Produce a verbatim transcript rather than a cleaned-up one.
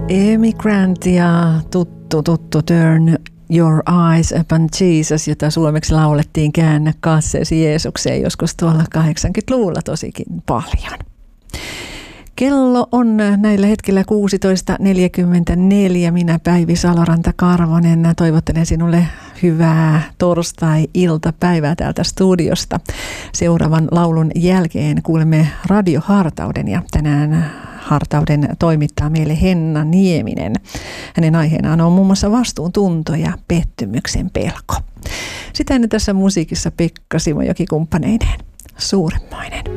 Emigrant ja tuttu, tuttu Turn Your Eyes Upon Jesus, jota suomeksi laulettiin Käännä katseesi Jeesukseen joskus tuolla kahdeksankymmentäluvulla tosikin paljon. Kello on näillä hetkellä kuusitoista neljäkymmentäneljä. Minä Päivi Saloranta-Karvonen toivottelen sinulle hyvää torstai-iltapäivää täältä studiosta. Seuraavan laulun jälkeen kuulemme Radio Hartauden ja tänään Hartauden toimittaa meille Henna Nieminen. Hänen aiheenaan on muun muassa vastuuntunto ja pettymyksen pelko. Sitä ennen tässä musiikissa Pekka Simojoki kumppaneineen. Suuremmoinen.